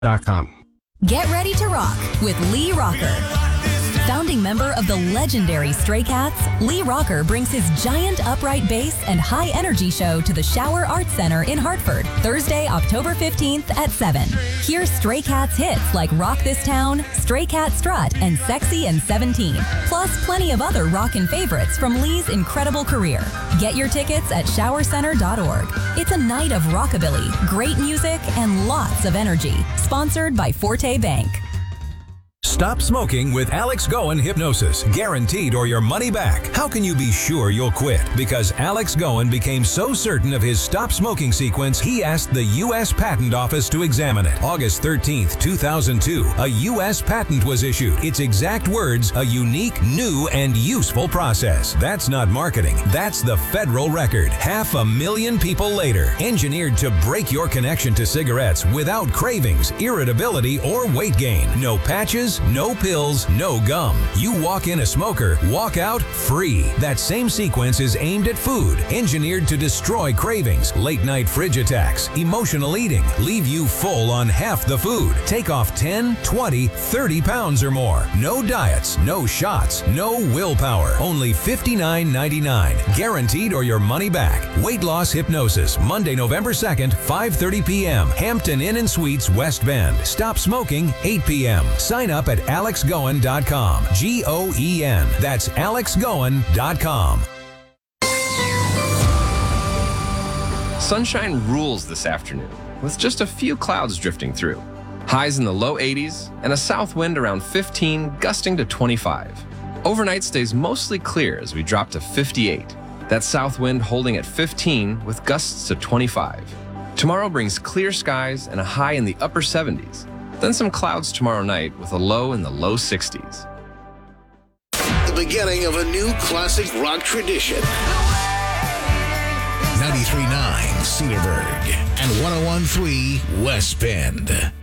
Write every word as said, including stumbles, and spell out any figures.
dot com. Get ready to rock with Lee Rocker. Founding member of the legendary Stray Cats, Lee Rocker brings his giant upright bass and high energy show to the Shower Arts Center in Hartford, Thursday, October fifteenth at seven. Hear Stray Cats hits like Rock This Town, Stray Cat Strut, and Sexy and seventeen. Plus plenty of other rockin' favorites from Lee's incredible career. Get your tickets at shower center dot org. It's a night of rockabilly, great music, and lots of energy. Sponsored by Forte Bank. Stop smoking with Alex Goen Hypnosis. Guaranteed or your money back. How can you be sure you'll quit? Because Alex Goen became so certain of his stop smoking sequence, he asked the U S Patent Office to examine it. August thirteenth, two thousand two, a U S patent was issued. Its exact words, a unique, new, and useful process. That's not marketing. That's the federal record. Half a million people later. Engineered to break your connection to cigarettes without cravings, irritability, or weight gain. No patches, no pills, no gum. You walk in a smoker, walk out free. That same sequence is aimed at food, engineered to destroy cravings, late night fridge attacks, emotional eating, leave you full on half the food, take off ten, twenty, thirty pounds or more. No diets, no shots, no willpower. Only fifty-nine ninety-nine. Guaranteed or your money back. Weight Loss Hypnosis, Monday, November second, five thirty p.m. Hampton Inn and Suites, West Bend. Stop smoking, eight p.m. Sign up at alex goen dot com. G O E N. That's alex goen dot com. Sunshine rules this afternoon, with just a few clouds drifting through. Highs in the low eighties and a south wind around fifteen, gusting to twenty-five. Overnight stays mostly clear as we drop to fifty-eight. That south wind holding at fifteen with gusts to twenty-five. Tomorrow brings clear skies and a high in the upper seventies. Then some clouds tomorrow night with a low in the low sixties. The beginning of a new classic rock tradition. ninety-three point nine Cedarburg and one oh one point three West Bend.